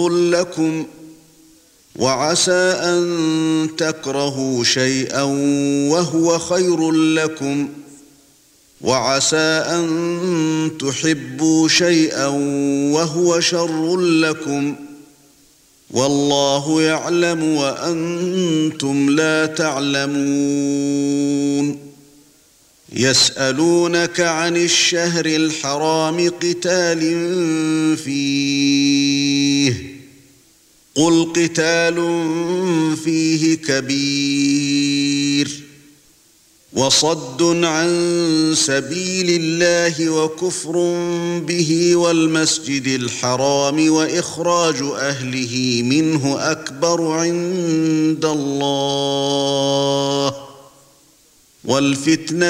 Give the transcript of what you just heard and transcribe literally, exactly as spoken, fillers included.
لكم وعسى أن تكرهوا شيئا وهو خير لكم وعسى أن تحبوا شيئا وهو شر لكم والله يعلم وأنتم لا تعلمون يسألونك عن الشهر الحرام قتال فيه قل قتال فيه كبير وصد عن سبيل الله وكفر به والمسجد الحرام وإخراج أهله منه أكبر عند الله والفتنة